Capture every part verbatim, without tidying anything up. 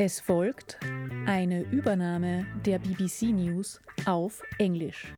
Es folgt eine Übernahme der B B C News auf Englisch.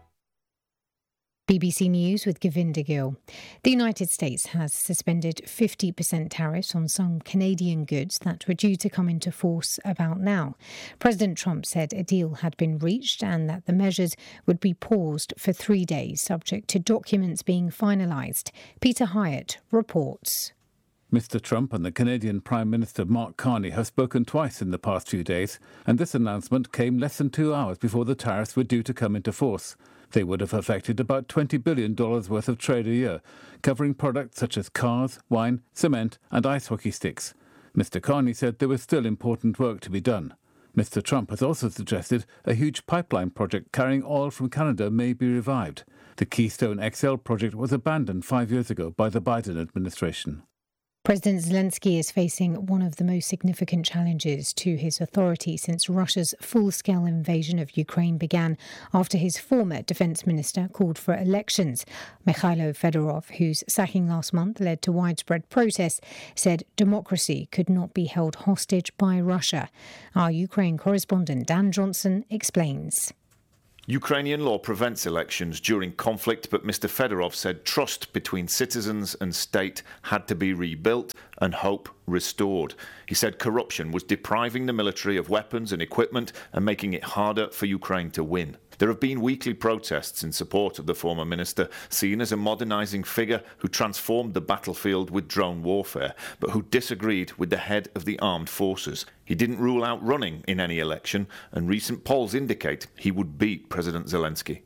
B B C News with Govinda Gill. The United States has suspended fifty percent tariffs on some Canadian goods that were due to come into force about now. President Trump said a deal had been reached and that the measures would be paused for three days, subject to documents being finalised. Peter Hyatt reports. Mister Trump and the Canadian Prime Minister Mark Carney have spoken twice in the past few days, and this announcement came less than two hours before the tariffs were due to come into force. They would have affected about twenty billion dollars worth of trade a year, covering products such as cars, wine, cement and ice hockey sticks. Mister Carney said there was still important work to be done. Mister Trump has also suggested a huge pipeline project carrying oil from Canada may be revived. The Keystone X L project was abandoned five years ago by the Biden administration. President Zelensky is facing one of the most significant challenges to his authority since Russia's full-scale invasion of Ukraine began after his former defence minister called for elections. Mikhailo Fedorov, whose sacking last month led to widespread protests, said democracy could not be held hostage by Russia. Our Ukraine correspondent Dan Johnson explains. Ukrainian law prevents elections during conflict, but Mister Fedorov said trust between citizens and state had to be rebuilt and hope restored. He said corruption was depriving the military of weapons and equipment and making it harder for Ukraine to win. There have been weekly protests in support of the former minister, seen as a modernising figure who transformed the battlefield with drone warfare, but who disagreed with the head of the armed forces. He didn't rule out running in any election, and recent polls indicate he would beat President Zelensky.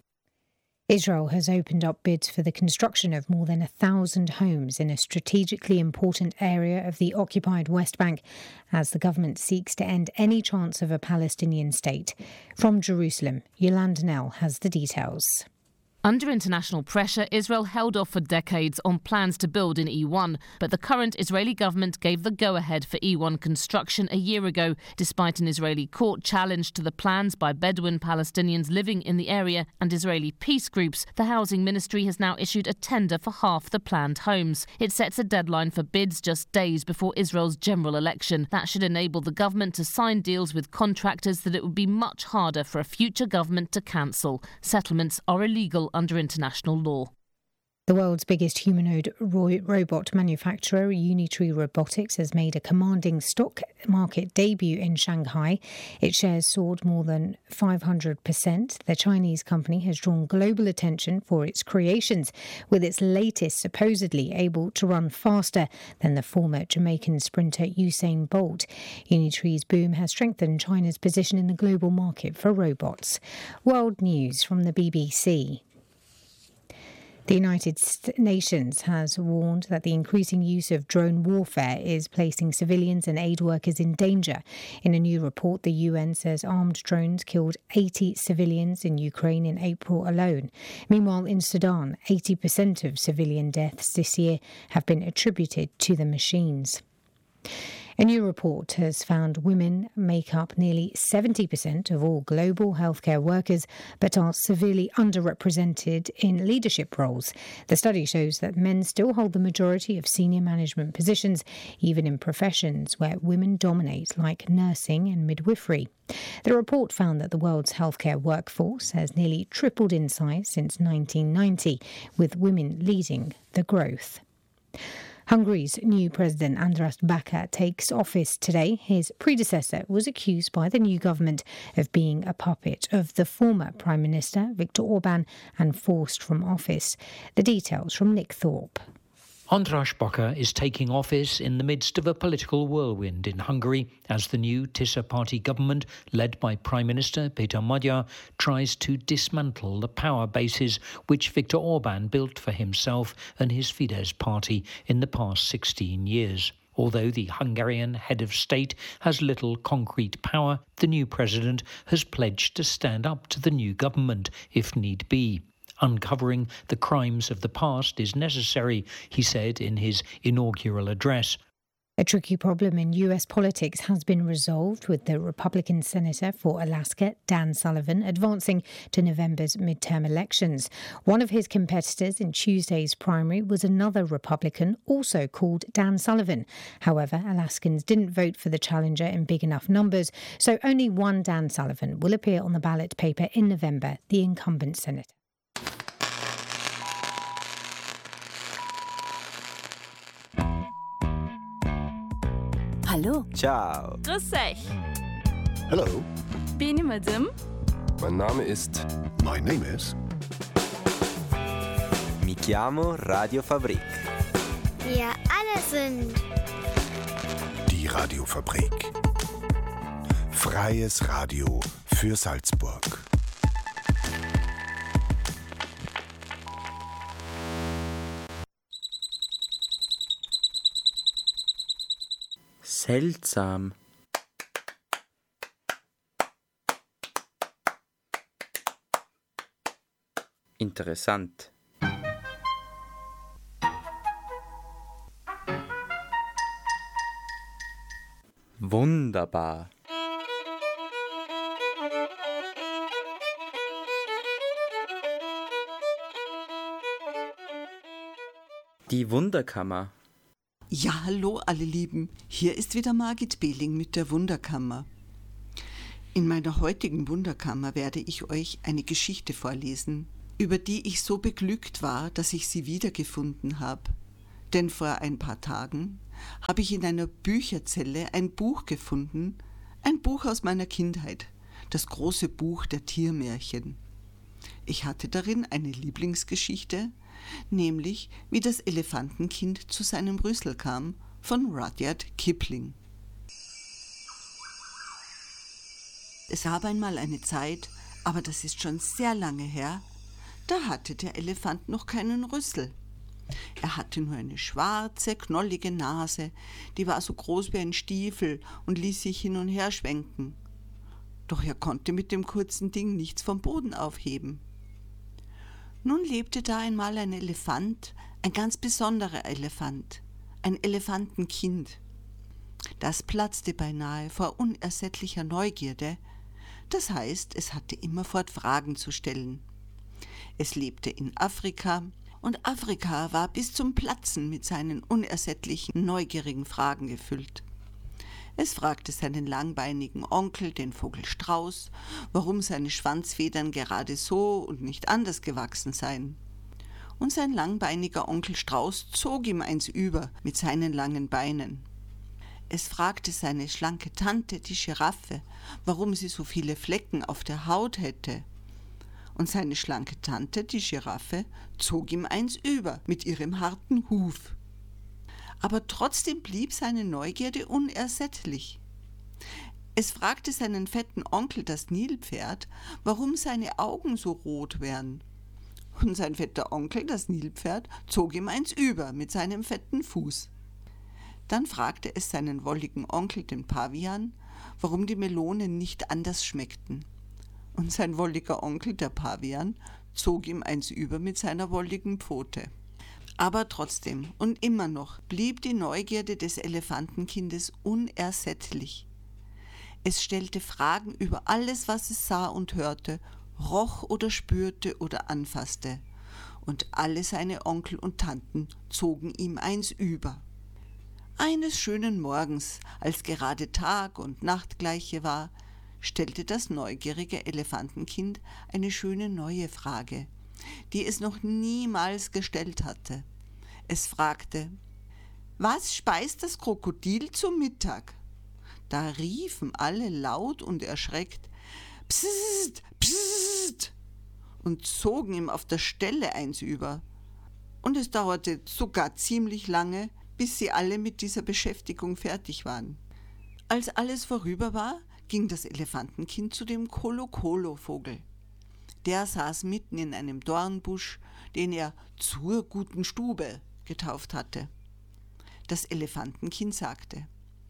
Israel has opened up bids for the construction of more than a thousand homes in a strategically important area of the occupied West Bank as the government seeks to end any chance of a Palestinian state. From Jerusalem, Yolanda Nell has the details. Under international pressure, Israel held off for decades on plans to build in E one, but the current Israeli government gave the go-ahead for E one construction a year ago, despite an Israeli court challenge to the plans by Bedouin Palestinians living in the area and Israeli peace groups. The Housing Ministry has now issued a tender for half the planned homes. It sets a deadline for bids just days before Israel's general election. That should enable the government to sign deals with contractors that it would be much harder for a future government to cancel. Settlements are illegal under international law. The world's biggest humanoid ro- robot manufacturer, Unitree Robotics, has made a commanding stock market debut in Shanghai. Its shares soared more than five hundred percent. The Chinese company has drawn global attention for its creations, with its latest supposedly able to run faster than the former Jamaican sprinter Usain Bolt. Unitree's boom has strengthened China's position in the global market for robots. World news from the B B C. The United Nations has warned that the increasing use of drone warfare is placing civilians and aid workers in danger. In a new report, the U N says armed drones killed eighty civilians in Ukraine in April alone. Meanwhile, in Sudan, eighty percent of civilian deaths this year have been attributed to the machines. A new report has found women make up nearly seventy percent of all global healthcare workers, but are severely underrepresented in leadership roles. The study shows that men still hold the majority of senior management positions, even in professions where women dominate, like nursing and midwifery. The report found that the world's healthcare workforce has nearly tripled in size since nineteen ninety, with women leading the growth. Hungary's new president, András Baka, takes office today. His predecessor was accused by the new government of being a puppet of the former Prime Minister, Viktor Orban, and forced from office. The details from Nick Thorpe. András Baka is taking office in the midst of a political whirlwind in Hungary as the new Tisza party government, led by Prime Minister Péter Magyar, tries to dismantle the power bases which Viktor Orban built for himself and his Fidesz party in the past sixteen years. Although the Hungarian head of state has little concrete power, the new president has pledged to stand up to the new government if need be. Uncovering the crimes of the past is necessary, he said in his inaugural address. A tricky problem in U S politics has been resolved with the Republican Senator for Alaska, Dan Sullivan, advancing to November's midterm elections. One of his competitors in Tuesday's primary was another Republican, also called Dan Sullivan. However, Alaskans didn't vote for the challenger in big enough numbers, so only one Dan Sullivan will appear on the ballot paper in November, the incumbent senator. Hallo. Ciao. Grüß euch. Hello. Benim adım. Mein Name ist... My name is... Mi chiamo Radiofabrik. Wir alle sind... Die Radiofabrik. Freies Radio für Salzburg. Seltsam. Interessant. Wunderbar. Die Wunderkammer. Ja, hallo alle Lieben, hier ist wieder Margit Behling mit der Wunderkammer. In meiner heutigen Wunderkammer werde ich euch eine Geschichte vorlesen, über die ich so beglückt war, dass ich sie wiedergefunden habe. Denn vor ein paar Tagen habe ich in einer Bücherzelle ein Buch gefunden, ein Buch aus meiner Kindheit, das große Buch der Tiermärchen. Ich hatte darin eine Lieblingsgeschichte, nämlich wie das Elefantenkind zu seinem Rüssel kam, von Rudyard Kipling. Es gab einmal eine Zeit, aber das ist schon sehr lange her, da hatte der Elefant noch keinen Rüssel. Er hatte nur eine schwarze, knollige Nase, die war so groß wie ein Stiefel und ließ sich hin und her schwenken. Doch er konnte mit dem kurzen Ding nichts vom Boden aufheben. Nun lebte da einmal ein Elefant, ein ganz besonderer Elefant, ein Elefantenkind. Das platzte beinahe vor unersättlicher Neugierde, das heißt, es hatte immerfort Fragen zu stellen. Es lebte in Afrika, und Afrika war bis zum Platzen mit seinen unersättlichen, neugierigen Fragen gefüllt. Es fragte seinen langbeinigen Onkel, den Vogel Strauß, warum seine Schwanzfedern gerade so und nicht anders gewachsen seien. Und sein langbeiniger Onkel Strauß zog ihm eins über mit seinen langen Beinen. Es fragte seine schlanke Tante, die Giraffe, warum sie so viele Flecken auf der Haut hätte. Und seine schlanke Tante, die Giraffe, zog ihm eins über mit ihrem harten Huf. Aber trotzdem blieb seine Neugierde unersättlich. Es fragte seinen fetten Onkel, das Nilpferd, warum seine Augen so rot wären. Und sein fetter Onkel, das Nilpferd, zog ihm eins über mit seinem fetten Fuß. Dann fragte es seinen wolligen Onkel, den Pavian, warum die Melonen nicht anders schmeckten. Und sein wolliger Onkel, der Pavian, zog ihm eins über mit seiner wolligen Pfote. Aber trotzdem und immer noch blieb die Neugierde des Elefantenkindes unersättlich. Es stellte Fragen über alles, was es sah und hörte, roch oder spürte oder anfasste. Und alle seine Onkel und Tanten zogen ihm eins über. Eines schönen Morgens, als gerade Tag und Nacht gleiche war, stellte das neugierige Elefantenkind eine schöne neue Frage, die es noch niemals gestellt hatte. Es fragte: Was speist das Krokodil zum Mittag? Da riefen alle laut und erschreckt: Psst, psst, und zogen ihm auf der Stelle eins über. Und es dauerte sogar ziemlich lange, bis sie alle mit dieser Beschäftigung fertig waren. Als alles vorüber war, ging das Elefantenkind zu dem Kolo-Kolo-Vogel. Der saß mitten in einem Dornbusch, den er zur guten Stube getauft hatte. Das Elefantenkind sagte: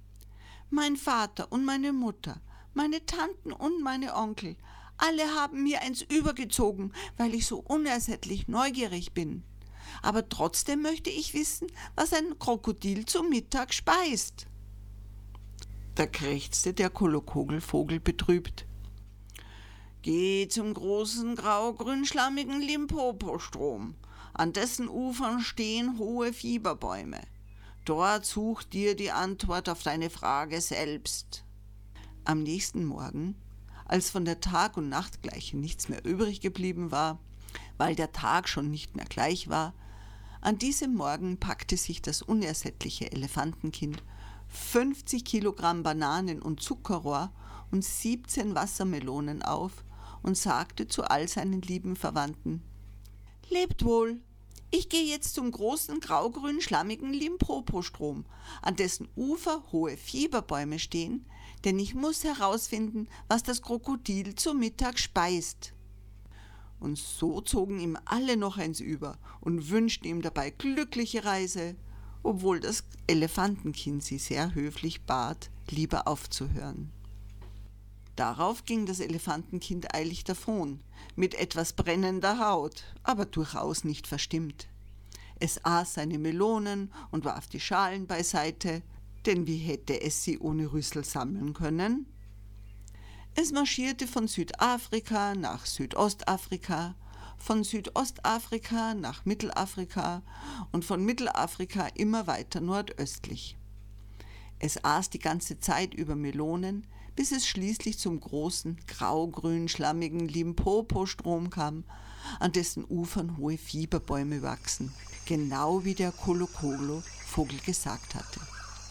Mein Vater und meine Mutter, meine Tanten und meine Onkel, alle haben mir eins übergezogen, weil ich so unersättlich neugierig bin. Aber trotzdem möchte ich wissen, was ein Krokodil zum Mittag speist. Da krächzte der Kolokogelvogel betrübt. Geh zum großen grau-grün-schlammigen Limpopo-Strom. An dessen Ufern stehen hohe Fieberbäume. Dort such dir die Antwort auf deine Frage selbst. Am nächsten Morgen, als von der Tag- und Nachtgleiche nichts mehr übrig geblieben war, weil der Tag schon nicht mehr gleich war, an diesem Morgen packte sich das unersättliche Elefantenkind fünfzig Kilogramm Bananen und Zuckerrohr und siebzehn Wassermelonen auf und sagte zu all seinen lieben Verwandten: Lebt wohl! Ich gehe jetzt zum großen grau-grün-schlammigen Limpopo-Strom, an dessen Ufer hohe Fieberbäume stehen, denn ich muss herausfinden, was das Krokodil zum Mittag speist. Und so zogen ihm alle noch eins über und wünschten ihm dabei glückliche Reise, obwohl das Elefantenkind sie sehr höflich bat, lieber aufzuhören. Darauf ging das Elefantenkind eilig davon, mit etwas brennender Haut, aber durchaus nicht verstimmt. Es aß seine Melonen und warf die Schalen beiseite, denn wie hätte es sie ohne Rüssel sammeln können? Es marschierte von Südafrika nach Südostafrika, von Südostafrika nach Mittelafrika und von Mittelafrika immer weiter nordöstlich. Es aß die ganze Zeit über Melonen, bis es schließlich zum großen, grau-grün-schlammigen Limpopo-Strom kam, an dessen Ufern hohe Fieberbäume wachsen, genau wie der Kolokolo-Vogel gesagt hatte.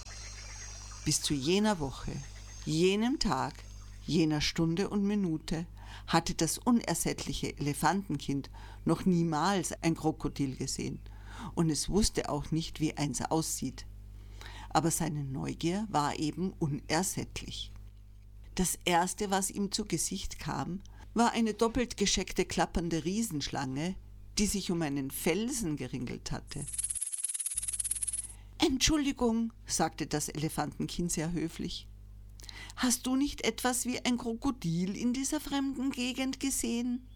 Bis zu jener Woche, jenem Tag, jener Stunde und Minute hatte das unersättliche Elefantenkind noch niemals ein Krokodil gesehen und es wusste auch nicht, wie eins aussieht. Aber seine Neugier war eben unersättlich. Das Erste, was ihm zu Gesicht kam, war eine doppelt gescheckte klappernde Riesenschlange, die sich um einen Felsen geringelt hatte. »Entschuldigung«, sagte das Elefantenkind sehr höflich. »Hast du nicht etwas wie ein Krokodil in dieser fremden Gegend gesehen?«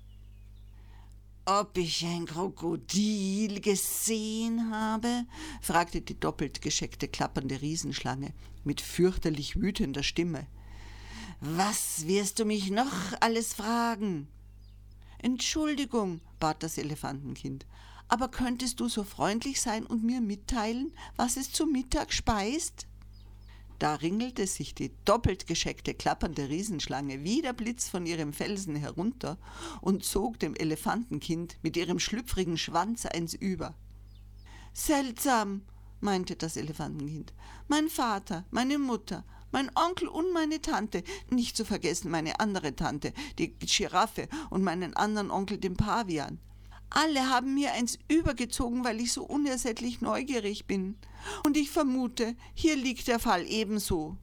»Ob ich ein Krokodil gesehen habe?« fragte die doppelt gescheckte klappernde Riesenschlange mit fürchterlich wütender Stimme. »Was wirst du mich noch alles fragen?« »Entschuldigung«, bat das Elefantenkind, »aber könntest du so freundlich sein und mir mitteilen, was es zu Mittag speist?« Da ringelte sich die doppelt gescheckte klappernde Riesenschlange wie der Blitz von ihrem Felsen herunter und zog dem Elefantenkind mit ihrem schlüpfrigen Schwanz eins über. »Seltsam«, meinte das Elefantenkind, »mein Vater, meine Mutter, mein Onkel und meine Tante, nicht zu vergessen meine andere Tante, die Giraffe, und meinen anderen Onkel, den Pavian. Alle haben mir eins übergezogen, weil ich so unersättlich neugierig bin. Und ich vermute, hier liegt der Fall ebenso.«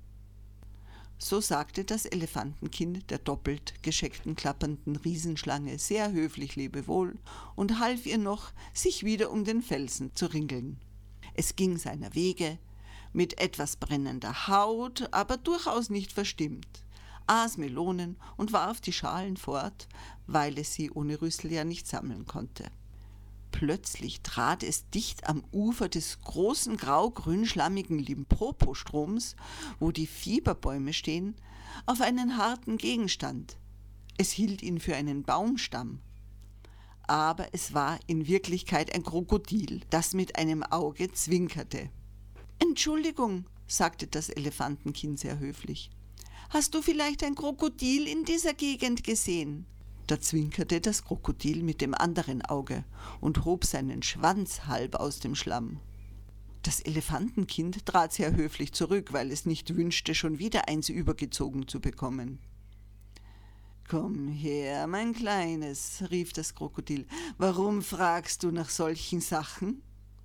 So sagte das Elefantenkind der doppelt gescheckten klappernden Riesenschlange sehr höflich Lebewohl und half ihr noch, sich wieder um den Felsen zu ringeln. Es ging seiner Wege, mit etwas brennender Haut, aber durchaus nicht verstimmt, aß Melonen und warf die Schalen fort, weil es sie ohne Rüssel ja nicht sammeln konnte. Plötzlich trat es dicht am Ufer des großen grau-grün-schlammigen Limpopo-Stroms, wo die Fieberbäume stehen, auf einen harten Gegenstand. Es hielt ihn für einen Baumstamm. Aber es war in Wirklichkeit ein Krokodil, das mit einem Auge zwinkerte. »Entschuldigung«, sagte das Elefantenkind sehr höflich. »Hast du vielleicht ein Krokodil in dieser Gegend gesehen?« Da zwinkerte das Krokodil mit dem anderen Auge und hob seinen Schwanz halb aus dem Schlamm. Das Elefantenkind trat sehr höflich zurück, weil es nicht wünschte, schon wieder eins übergezogen zu bekommen. »Komm her, mein Kleines«, rief das Krokodil, »warum fragst du nach solchen Sachen?«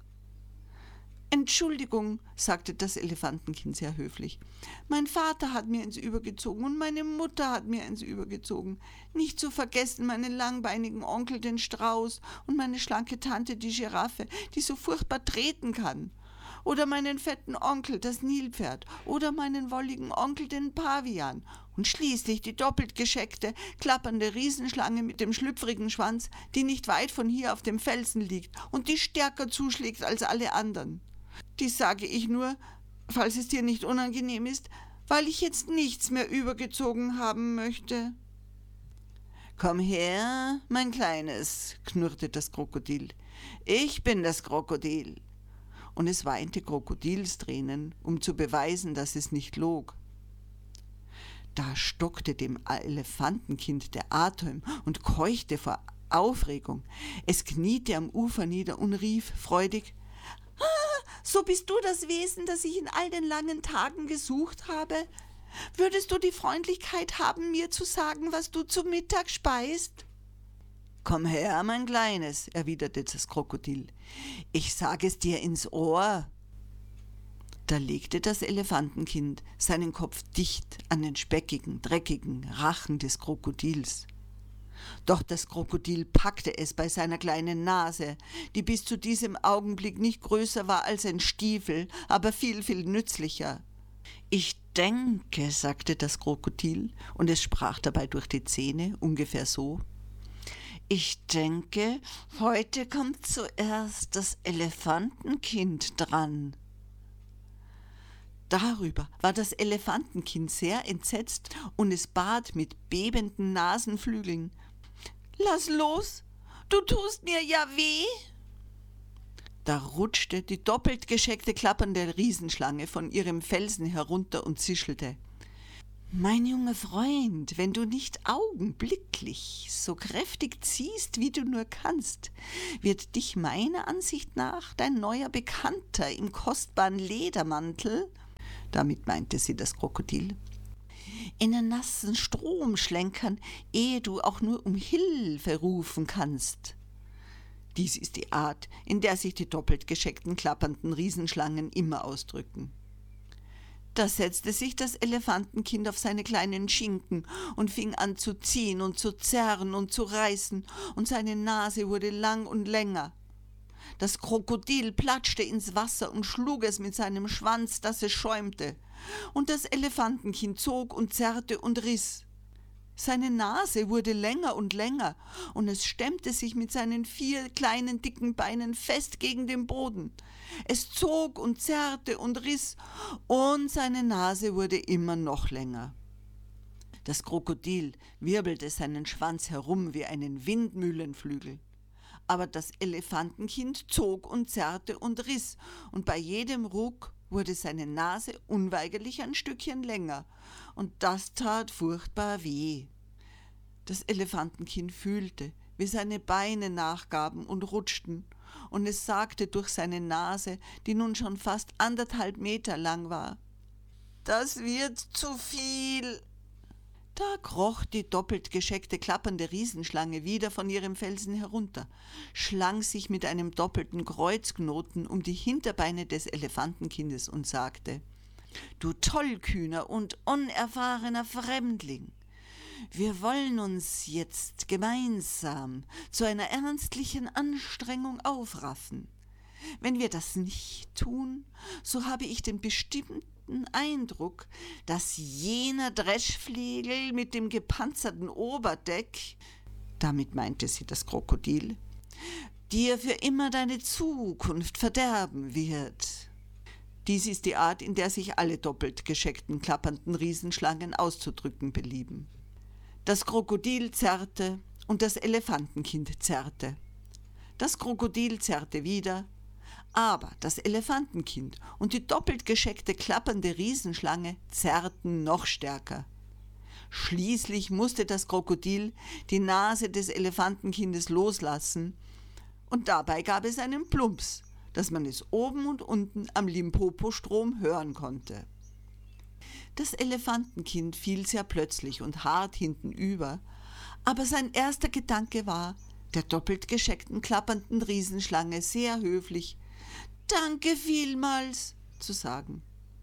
»Entschuldigung«, sagte das Elefantenkind sehr höflich. »Mein Vater hat mir eins übergezogen und meine Mutter hat mir eins übergezogen. Nicht zu vergessen meinen langbeinigen Onkel, den Strauß, und meine schlanke Tante, die Giraffe, die so furchtbar treten kann. oder meinen fetten Onkel, das Nilpferd, oder meinen wolligen Onkel, den Pavian, und schließlich die doppelt gescheckte, klappernde Riesenschlange mit dem schlüpfrigen Schwanz, die nicht weit von hier auf dem Felsen liegt und die stärker zuschlägt als alle anderen. Dies sage ich nur, falls es dir nicht unangenehm ist, weil ich jetzt nichts mehr übergezogen haben möchte. »Komm her, mein Kleines«, knurrte das Krokodil. »Ich bin das Krokodil.« Und es weinte Krokodilstränen, um zu beweisen, dass es nicht log. Da stockte dem Elefantenkind der Atem und keuchte vor Aufregung. Es kniete am Ufer nieder und rief freudig: »Ah, so bist du das Wesen, das ich in all den langen Tagen gesucht habe? Würdest du die Freundlichkeit haben, mir zu sagen, was du zu Mittag speist?« »Komm her, mein Kleines«, erwiderte das Krokodil. »Ich sage es dir ins Ohr.« Da legte das Elefantenkind seinen Kopf dicht an den speckigen, dreckigen Rachen des Krokodils. Doch das Krokodil packte es bei seiner kleinen Nase, die bis zu diesem Augenblick nicht größer war als ein Stiefel, aber viel, viel nützlicher. »Ich denke«, sagte das Krokodil, und es sprach dabei durch die Zähne ungefähr so: »Ich denke, heute kommt zuerst das Elefantenkind dran.« Darüber war das Elefantenkind sehr entsetzt und es bat mit bebenden Nasenflügeln: »Lass los, du tust mir ja weh!« Da rutschte die doppelt gescheckte, klappernde Riesenschlange von ihrem Felsen herunter und zischelte: »Mein junger Freund, wenn du nicht augenblicklich so kräftig ziehst, wie du nur kannst, wird dich meiner Ansicht nach dein neuer Bekannter im kostbaren Ledermantel«, damit meinte sie das Krokodil, »in den nassen Strom schlenkern, ehe du auch nur um Hilfe rufen kannst.« Dies ist die Art, in der sich die doppelt gescheckten, klappernden Riesenschlangen immer ausdrücken. Da setzte sich das Elefantenkind auf seine kleinen Schinken und fing an zu ziehen und zu zerren und zu reißen, und seine Nase wurde lang und länger. Das Krokodil platschte ins Wasser und schlug es mit seinem Schwanz, dass es schäumte, und das Elefantenkind zog und zerrte und riss. Seine Nase wurde länger und länger, und es stemmte sich mit seinen vier kleinen, dicken Beinen fest gegen den Boden. Es zog und zerrte und riss, und seine Nase wurde immer noch länger. Das Krokodil wirbelte seinen Schwanz herum wie einen Windmühlenflügel. Aber das Elefantenkind zog und zerrte und riss, und bei jedem Ruck wurde seine Nase unweigerlich ein Stückchen länger, und das tat furchtbar weh. Das Elefantenkind fühlte, wie seine Beine nachgaben und rutschten, und es sagte durch seine Nase, die nun schon fast anderthalb Meter lang war: »Das wird zu viel.« Da kroch die doppelt gescheckte, klappernde Riesenschlange wieder von ihrem Felsen herunter, schlang sich mit einem doppelten Kreuzknoten um die Hinterbeine des Elefantenkindes und sagte: »Du tollkühner und unerfahrener Fremdling, wir wollen uns jetzt gemeinsam zu einer ernstlichen Anstrengung aufraffen. Wenn wir das nicht tun, so habe ich den bestimmten Eindruck, dass jener Dreschflegel mit dem gepanzerten Oberdeck«, damit meinte sie das Krokodil, »dir für immer deine Zukunft verderben wird.« Dies ist die Art, in der sich alle doppelt gescheckten, klappernden Riesenschlangen auszudrücken belieben. Das Krokodil zerrte und das Elefantenkind zerrte. Das Krokodil zerrte wieder, aber das Elefantenkind und die doppelt gescheckte, klappernde Riesenschlange zerrten noch stärker. Schließlich musste das Krokodil die Nase des Elefantenkindes loslassen, und dabei gab es einen Plumps, dass man es oben und unten am Limpopo-Strom hören konnte. Das Elefantenkind fiel sehr plötzlich und hart hintenüber, aber sein erster Gedanke war, der doppelt gescheckten, klappernden Riesenschlange sehr höflich »Danke vielmals« zu sagen.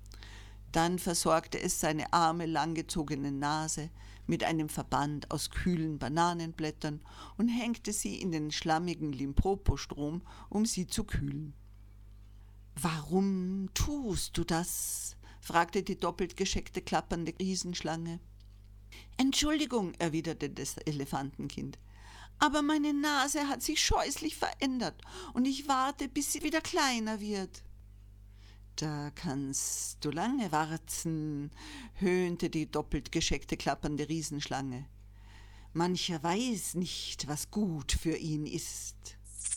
Dann versorgte es seine arme, langgezogene Nase mit einem Verband aus kühlen Bananenblättern und hängte sie in den schlammigen Limpopo-Strom, um sie zu kühlen. »Warum tust du das?« fragte die doppelt gescheckte, klappernde Riesenschlange. »Entschuldigung«, erwiderte das Elefantenkind, »aber meine Nase hat sich scheußlich verändert und ich warte, bis sie wieder kleiner wird.« »Da kannst du lange warten«, höhnte die doppelt gescheckte, klappernde Riesenschlange. »Mancher weiß nicht, was gut für ihn ist.«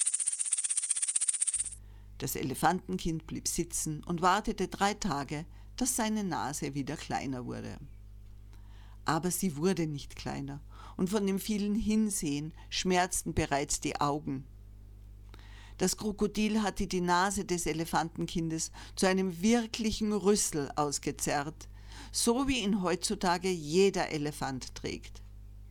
Das Elefantenkind blieb sitzen und wartete drei Tage, dass seine Nase wieder kleiner wurde. Aber sie wurde nicht kleiner, und von dem vielen Hinsehen schmerzten bereits die Augen. Das Krokodil hatte die Nase des Elefantenkindes zu einem wirklichen Rüssel ausgezerrt, so wie ihn heutzutage jeder Elefant trägt.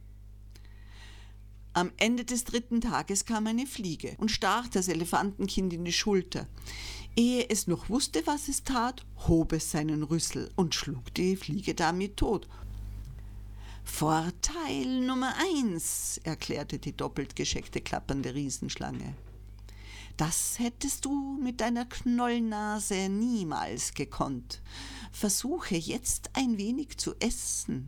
Am Ende des dritten Tages kam eine Fliege und stach das Elefantenkind in die Schulter. Ehe es noch wusste, was es tat, hob es seinen Rüssel und schlug die Fliege damit tot. »Vorteil Nummer eins«, erklärte die doppelt gescheckte, klappernde Riesenschlange. »Das hättest du mit deiner Knollnase niemals gekonnt. Versuche jetzt ein wenig zu essen.«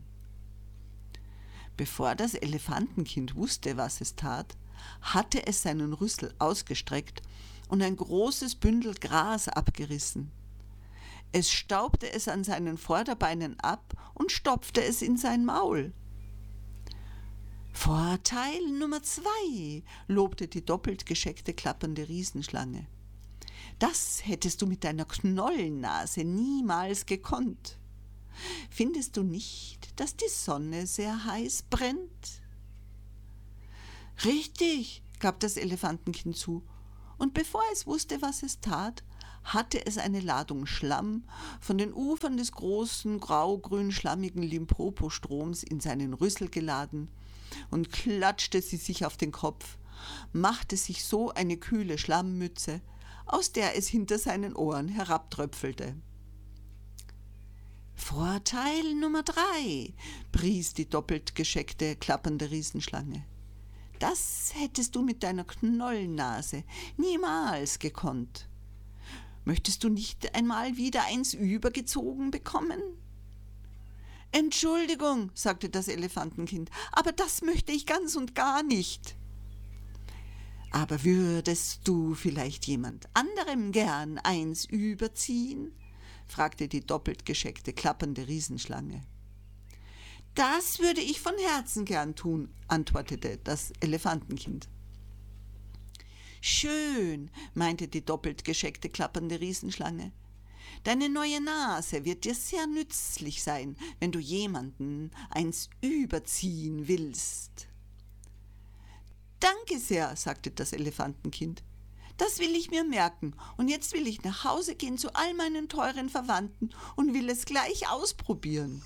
Bevor das Elefantenkind wusste, was es tat, hatte es seinen Rüssel ausgestreckt und ein großes Bündel Gras abgerissen. Es staubte es an seinen Vorderbeinen ab und stopfte es in sein Maul. »Vorteil Nummer zwei«, lobte die doppelt gescheckte, klappernde Riesenschlange. »Das hättest du mit deiner Knollennase niemals gekonnt. Findest du nicht, dass die Sonne sehr heiß brennt?« »Richtig«, gab das Elefantenkind zu, und bevor es wusste, was es tat, hatte es eine Ladung Schlamm von den Ufern des großen, grau-grün-schlammigen Limpopo-Stroms in seinen Rüssel geladen und klatschte sie sich auf den Kopf, machte sich so eine kühle Schlammmütze, aus der es hinter seinen Ohren herabtröpfelte. »Vorteil Nummer drei«, pries die doppelt gescheckte, klappernde Riesenschlange. »Das hättest du mit deiner Knollennase niemals gekonnt. Möchtest du nicht einmal wieder eins übergezogen bekommen?« »Entschuldigung«, sagte das Elefantenkind, »aber das möchte ich ganz und gar nicht.« »Aber würdest du vielleicht jemand anderem gern eins überziehen?« fragte die doppelt gescheckte, klappernde Riesenschlange. »Das würde ich von Herzen gern tun«, antwortete das Elefantenkind. »Schön«, meinte die doppelt gescheckte, klappernde Riesenschlange. »Deine neue Nase wird dir sehr nützlich sein, wenn du jemanden eins überziehen willst.« »Danke sehr«, sagte das Elefantenkind. »Das will ich mir merken, und jetzt will ich nach Hause gehen zu all meinen teuren Verwandten und will es gleich ausprobieren.«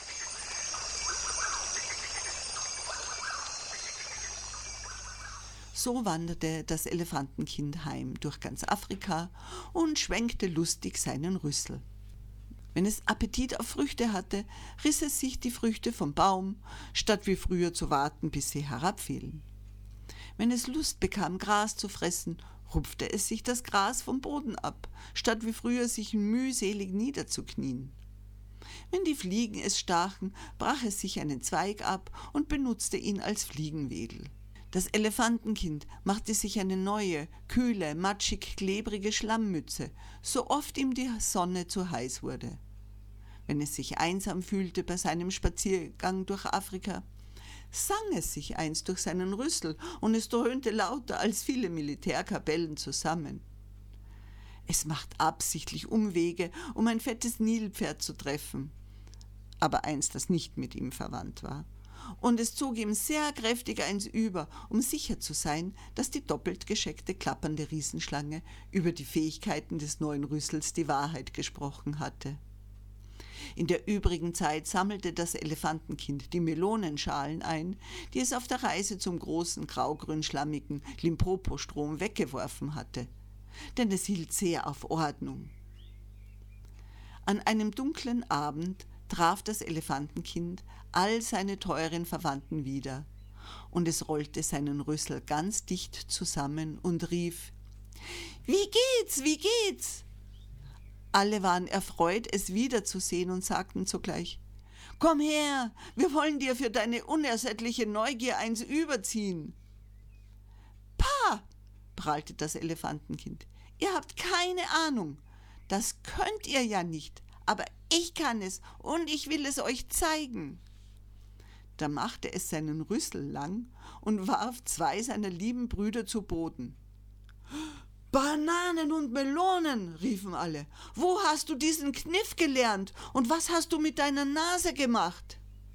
So wanderte das Elefantenkind heim durch ganz Afrika und schwenkte lustig seinen Rüssel. Wenn es Appetit auf Früchte hatte, riss es sich die Früchte vom Baum, statt wie früher zu warten, bis sie herabfielen. Wenn es Lust bekam, Gras zu fressen, rupfte es sich das Gras vom Boden ab, statt wie früher sich mühselig niederzuknien. Wenn die Fliegen es stachen, brach es sich einen Zweig ab und benutzte ihn als Fliegenwedel. Das Elefantenkind machte sich eine neue, kühle, matschig-klebrige Schlammmütze, so oft ihm die Sonne zu heiß wurde. Wenn es sich einsam fühlte bei seinem Spaziergang durch Afrika, sang es sich einst durch seinen Rüssel und es dröhnte lauter als viele Militärkapellen zusammen. Es macht absichtlich Umwege, um ein fettes Nilpferd zu treffen, aber eins, das nicht mit ihm verwandt war. Und es zog ihm sehr kräftig eins über, um sicher zu sein, dass die doppelt gescheckte, klappernde Riesenschlange über die Fähigkeiten des neuen Rüssels die Wahrheit gesprochen hatte. In der übrigen Zeit sammelte das Elefantenkind die Melonenschalen ein, die es auf der Reise zum großen, graugrün-schlammigen Limpopo-Strom weggeworfen hatte, denn es hielt sehr auf Ordnung. An einem dunklen Abend traf das Elefantenkind all seine teuren Verwandten wieder, und es rollte seinen Rüssel ganz dicht zusammen und rief: »Wie geht's, wie geht's?« Alle waren erfreut, es wiederzusehen und sagten sogleich: »Komm her, wir wollen dir für deine unersättliche Neugier eins überziehen.« »Pah«, prahlte das Elefantenkind, »ihr habt keine Ahnung. Das könnt ihr ja nicht, aber ich kann es und ich will es euch zeigen.« Da machte es seinen Rüssel lang und warf zwei seiner lieben Brüder zu Boden. »Bananen und Melonen«, riefen alle. »Wo hast du diesen Kniff gelernt und was hast du mit deiner Nase gemacht?«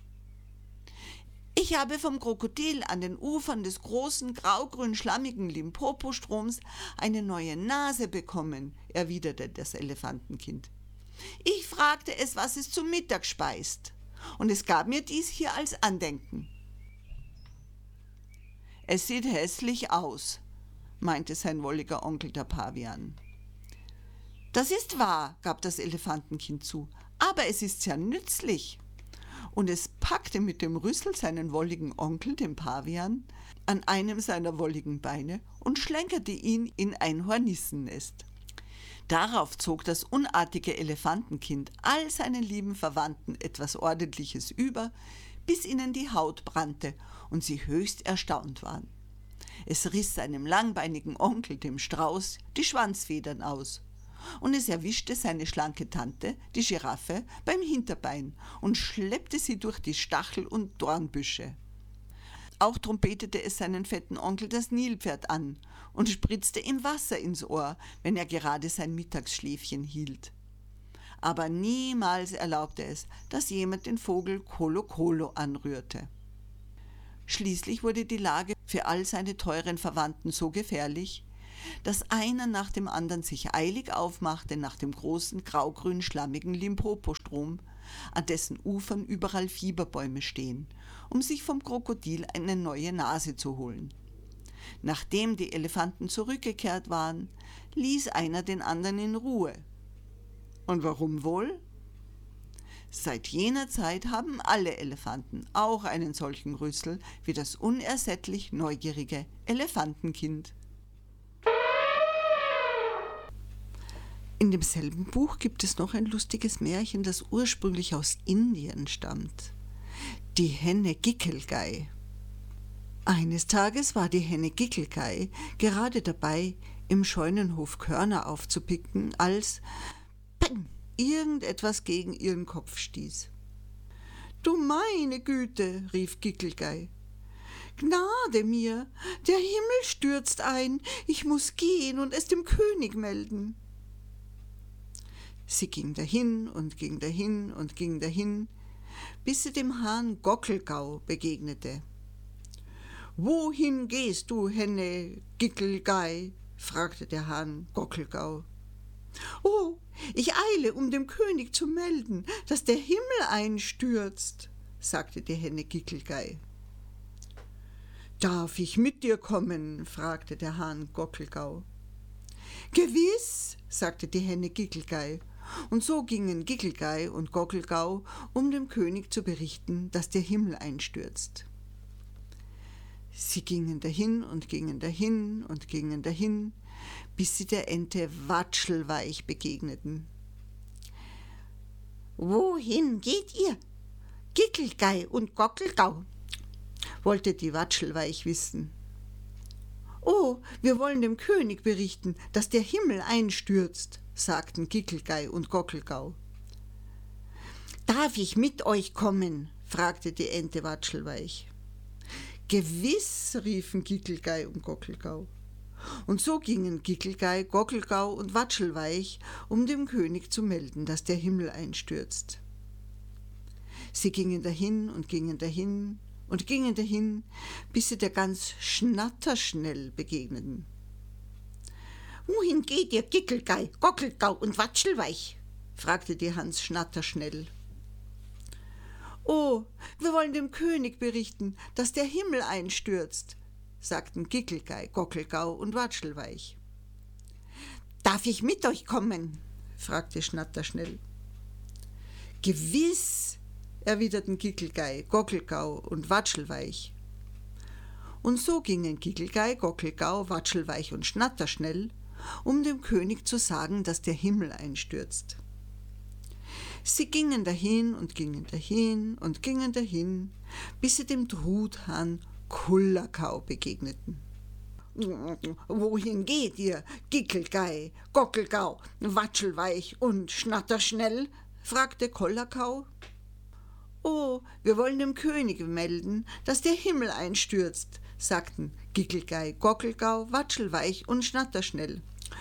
»Ich habe vom Krokodil an den Ufern des großen, graugrün-schlammigen Limpopo-Stroms eine neue Nase bekommen«, erwiderte das Elefantenkind. »Ich fragte es, was es zum Mittag speist, und es gab mir dies hier als Andenken.« »Es sieht hässlich aus«, meinte sein wolliger Onkel der Pavian. »Das ist wahr«, gab das Elefantenkind zu, »aber es ist sehr nützlich.« Und es packte mit dem Rüssel seinen wolligen Onkel, den Pavian, an einem seiner wolligen Beine und schlenkerte ihn in ein Hornissennest. Darauf zog das unartige Elefantenkind all seinen lieben Verwandten etwas Ordentliches über, bis ihnen die Haut brannte und sie höchst erstaunt waren. Es riss seinem langbeinigen Onkel, dem Strauß, die Schwanzfedern aus, und es erwischte seine schlanke Tante, die Giraffe, beim Hinterbein und schleppte sie durch die Stachel- und Dornbüsche. Auch trompetete es seinen fetten Onkel, das Nilpferd, an und spritzte ihm Wasser ins Ohr, wenn er gerade sein Mittagsschläfchen hielt. Aber niemals erlaubte es, dass jemand den Vogel Kolo Kolo anrührte. Schließlich wurde die Lage für all seine teuren Verwandten so gefährlich, dass einer nach dem anderen sich eilig aufmachte nach dem großen, graugrün-schlammigen Limpopo-Strom, an dessen Ufern überall Fieberbäume stehen, um sich vom Krokodil eine neue Nase zu holen. Nachdem die Elefanten zurückgekehrt waren, ließ einer den anderen in Ruhe. Und warum wohl? Seit jener Zeit haben alle Elefanten auch einen solchen Rüssel wie das unersättlich neugierige Elefantenkind. In demselben Buch gibt es noch ein lustiges Märchen, das ursprünglich aus Indien stammt. Die Henne Gickelgei. Eines Tages war die Henne Gickelgei gerade dabei, im Scheunenhof Körner aufzupicken, als Peng! Irgendetwas gegen ihren Kopf stieß. »Du meine Güte«, rief Gickelgei. »Gnade mir, der Himmel stürzt ein, ich muss gehen und es dem König melden.« Sie ging dahin und ging dahin und ging dahin, bis sie dem Hahn Gockelgau begegnete. »Wohin gehst du, Henne Gickelgei?« fragte der Hahn Gockelgau. »Oh, ich eile, um dem König zu melden, dass der Himmel einstürzt«, sagte die Henne Gickelgei. »Darf ich mit dir kommen?« fragte der Hahn Gockelgau. »Gewiss«, sagte die Henne Gickelgei, und so gingen Gickelgei und Gockelgau, um dem König zu berichten, dass der Himmel einstürzt. Sie gingen dahin und gingen dahin und gingen dahin, bis sie der Ente Watschelweich begegneten. »Wohin geht ihr, Gickelgei und Gockelgau?« wollte die Watschelweich wissen. »Oh, wir wollen dem König berichten, dass der Himmel einstürzt«, sagten Gickelgei und Gockelgau. »Darf ich mit euch kommen?« fragte die Ente Watschelweich. »Gewiss«, riefen Gickelgei und Gockelgau. Und so gingen Gickelgei, Gockelgau und Watschelweich, um dem König zu melden, dass der Himmel einstürzt. Sie gingen dahin und gingen dahin und gingen dahin, bis sie der Gans Schnatterschnell begegneten. »Wohin geht ihr, Gickelgei, Gockelgau und Watschelweich?« fragte die Hans Schnatterschnell. »Oh, wir wollen dem König berichten, dass der Himmel einstürzt«, sagten Gickelgei, Gockelgau und Watschelweich. »Darf ich mit euch kommen?« fragte Schnatterschnell. »Gewiss«, erwiderten Gickelgei, Gockelgau und Watschelweich. Und so gingen Gickelgei, Gockelgau, Watschelweich und Schnatterschnell, um dem König zu sagen, dass der Himmel einstürzt. Sie gingen dahin und gingen dahin und gingen dahin, bis sie dem Truthahn Kullerkau begegneten. »Wohin geht ihr, Gickelgei, Gockelgau, Watschelweich und Schnatterschnell?« fragte Kullerkau. »Oh, wir wollen dem König melden, dass der Himmel einstürzt«, sagten Gickelgei, Gockelgau, Watschelweich und Schnatterschnell.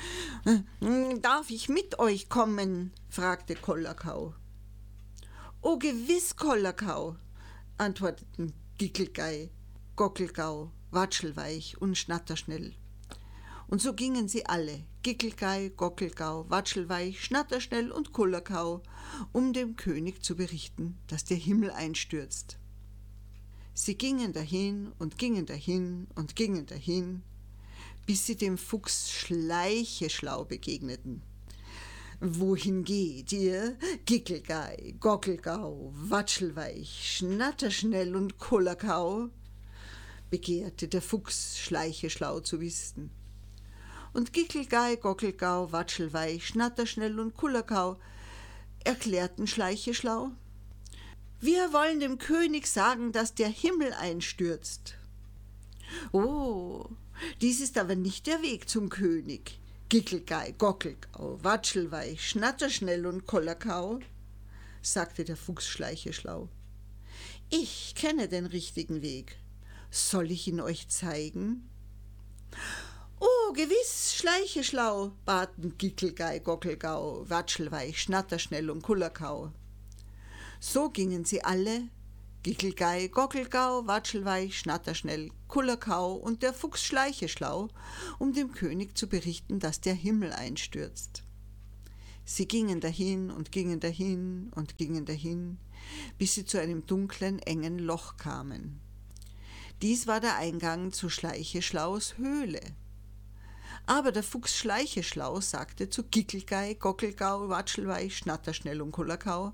»Darf ich mit euch kommen?« fragte Kullerkau. »Oh, gewiss, Kullerkau«, antworteten Gickelgei, Gockelgau, Watschelweich und Schnatterschnell. Und so gingen sie alle, Gickelgei, Gockelgau, Watschelweich, Schnatterschnell und Kullerkau, um dem König zu berichten, dass der Himmel einstürzt. Sie gingen dahin und gingen dahin und gingen dahin, bis sie dem Fuchs Schleicheschlau begegneten. »Wohin geht ihr, Gickelgei, Gockelgau, Watschelweich, Schnatterschnell und Kullerkau?« begehrte der Fuchs Schleicheschlau zu wissen. Und Gickelgei, Gockelgau, Watschelweich, Schnatterschnell und Kullerkau erklärten Schleicheschlau: »Wir wollen dem König sagen, dass der Himmel einstürzt.« »Oh, dies ist aber nicht der Weg zum König, Gickelgei, Gockelgau, Watschelweich, Schnatterschnell und Kullerkau«, sagte der Fuchs Schleicheschlau. »Ich kenne den richtigen Weg. Soll ich ihn euch zeigen?« »Oh, gewiss, Schleicheschlau«, baten Gickelgei, Gockelgau, Watschelweich, Schnatterschnell und Kullerkau. So gingen sie alle, Gickelgei, Gockelgau, Watschelweich, Schnatterschnell, Kullerkau und der Fuchs Schleicheschlau, um dem König zu berichten, dass der Himmel einstürzt. Sie gingen dahin und gingen dahin und gingen dahin, bis sie zu einem dunklen, engen Loch kamen. Dies war der Eingang zu Schleicheschlaus Höhle. Aber der Fuchs Schleicheschlau sagte zu Gickelgei, Gockelgau, Watschelweich, Schnatterschnell und Kullerkau: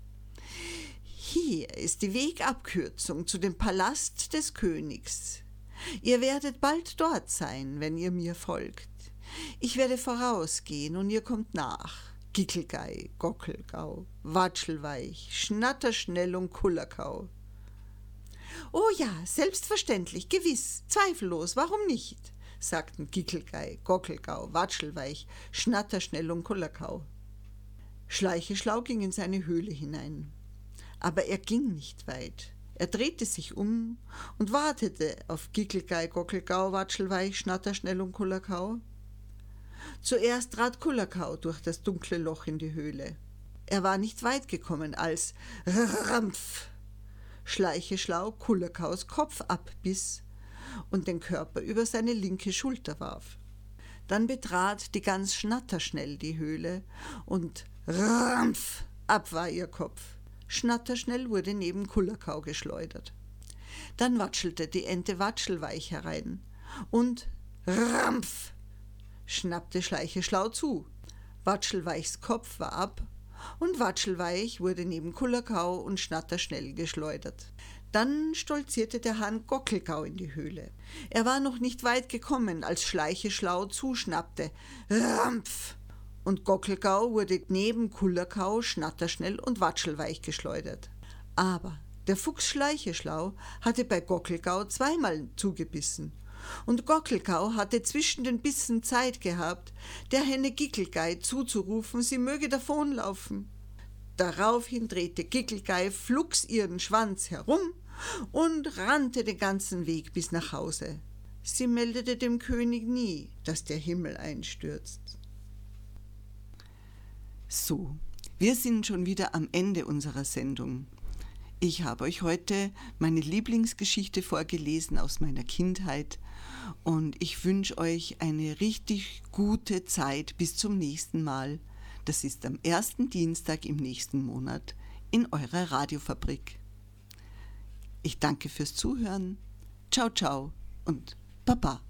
»Hier ist die Wegabkürzung zu dem Palast des Königs. Ihr werdet bald dort sein, wenn ihr mir folgt. Ich werde vorausgehen und ihr kommt nach. Gickelgei, Gockelgau, Watschelweich, Schnatterschnell und Kullerkau.« »Oh ja, selbstverständlich, gewiss, zweifellos, warum nicht?«, sagten Gickelgei, Gockelgau, Watschelweich, Schnatterschnell und Kullerkau. Schleicheschlau ging in seine Höhle hinein. Aber er ging nicht weit. Er drehte sich um und wartete auf Gickelgei, Gockelgau, Watschelweich, Schnatterschnell und Kullerkau. Zuerst trat Kullerkau durch das dunkle Loch in die Höhle. Er war nicht weit gekommen, als Rampf Schleicheschlau Kullerkaus Kopf abbiss und den Körper über seine linke Schulter warf. Dann betrat die Gans Schnatterschnell die Höhle und Rampf ab war ihr Kopf. Schnatterschnell wurde neben Kullerkau geschleudert. Dann watschelte die Ente Watschelweich herein und Rampf schnappte Schleicheschlau zu. Watschelweichs Kopf war ab und Watschelweich wurde neben Kullerkau und Schnatterschnell geschleudert. Dann stolzierte der Hahn Gockelgau in die Höhle. Er war noch nicht weit gekommen, als Schleicheschlau zuschnappte. Rampf! Und Gockelgau wurde neben Kullerkau, Schnatterschnell und Watschelweich geschleudert. Aber der Fuchs Schleicheschlau hatte bei Gockelgau zweimal zugebissen. Und Gockelgau hatte zwischen den Bissen Zeit gehabt, der Henne Gickelgei zuzurufen, sie möge davonlaufen. Daraufhin drehte Gickelgei flugs ihren Schwanz herum und rannte den ganzen Weg bis nach Hause. Sie meldete dem König nie, dass der Himmel einstürzt. So, wir sind schon wieder am Ende unserer Sendung. Ich habe euch heute meine Lieblingsgeschichte vorgelesen aus meiner Kindheit und ich wünsche euch eine richtig gute Zeit bis zum nächsten Mal. Das ist am ersten Dienstag im nächsten Monat in eurer Radiofabrik. Ich danke fürs Zuhören. Ciao, ciao und Baba.